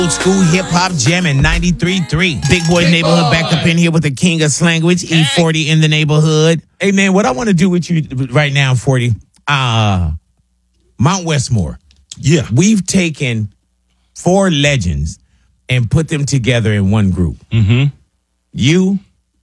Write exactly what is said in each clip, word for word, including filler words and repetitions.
Old school hip hop jamming ninety-three point three. Big Boy Neighborhood back up in here with the king of slanguage, E forty in the neighborhood. Hey man, what I want to do with you right now, forty, uh, Mount Westmore. Yeah. We've taken four legends and put them together in one group. Mm-hmm. You,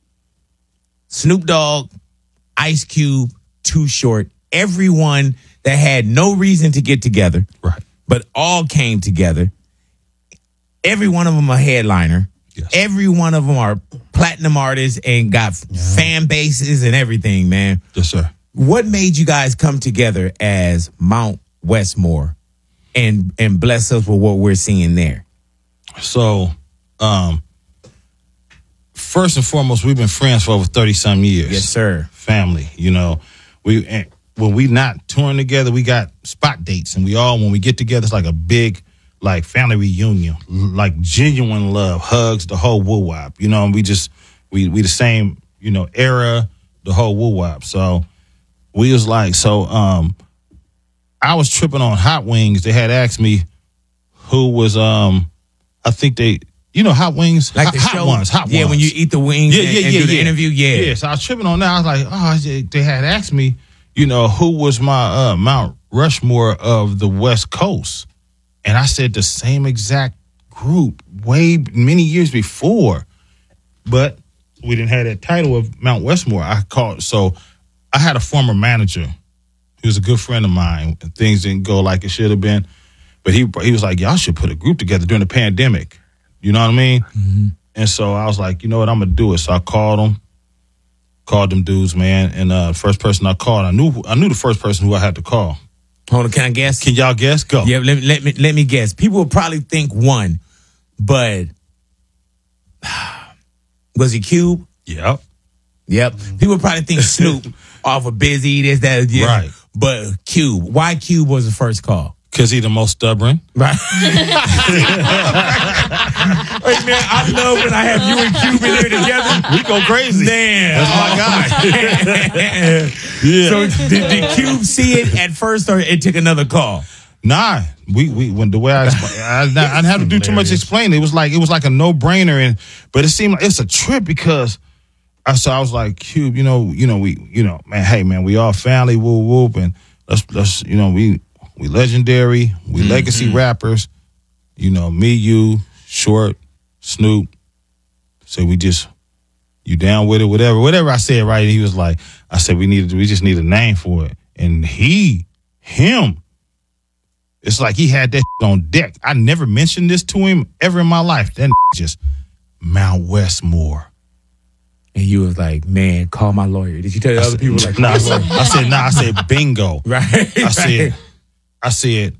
Snoop Dogg, Ice Cube, Too Short, everyone that had no reason to get together, Right. but all came together. Every one of them a headliner. Yes. Every one of them are platinum artists and got yeah. fan bases and everything, man. Yes, sir. What made you guys come together as Mount Westmore and and bless us with what we're seeing there? So, um, first and foremost, we've been friends for over thirty some years. Yes, sir. Family, you know, we and when we not touring together, we got spot dates, and we all when we get together, it's like a big like family reunion, like genuine love, hugs, the whole woo wop. You know, and we just we we the same, you know, era, the whole woo wop. So we was like, so um, I was tripping on Hot Wings. They had asked me who was um. I think they, you know, Hot Wings, like hot, the hot show, ones, hot yeah, ones. when you eat the wings, yeah, and, yeah, and yeah, do the yeah. interview, yeah, yeah. So I was tripping on that. I was like, oh, they had asked me, you know, who was my uh, Mount Rushmore of the West Coast, and I said the same exact group way many years before, but we didn't have that title of Mount Westmore. I called, so I had a former manager. He was a good friend of mine. And things didn't go like it should have been, but he he was like, y'all should put a group together during the pandemic. You know what I mean? Mm-hmm. And so I was like, you know what, I'm gonna do it. So I called them, called them dudes, man. And uh, first person I called, I knew I knew the first person who I had to call. Hold on, can I guess? Can y'all guess? Go. Yeah, let, let me let me guess. People will probably think one, but was he Cube? Yep. Yep. People would probably think Snoop off of Busy, this, that, yeah. Right. But Cube. Why Cube was the first call? Because he the most stubborn. Right. Hey, man, I love when I have you and Cube in there together. We go crazy. Damn. That's my guy. Yeah. So did, did Cube see it at first or it took another call? Nah, we we when the way I explain, I, I didn't have to do too much explaining. It was like it was like a no brainer, and but it seemed like it's a trip because I so I was like, Cube, you know, you know, we you know, man, hey man, we all family, whoop whoop, and let's let's you know we we legendary, we mm-hmm. legacy rappers, you know, me, you, Short, Snoop. So we just you down with it, whatever, whatever I said, right? He was like, I said we needed we just need a name for it, and he him. It's like he had that on deck. I never mentioned this to him ever in my life. That just Mount Westmore. And you was like, man, call my lawyer. Did you tell the other people like, nah, I said, I said, nah, I said, bingo. Right. I said, I said,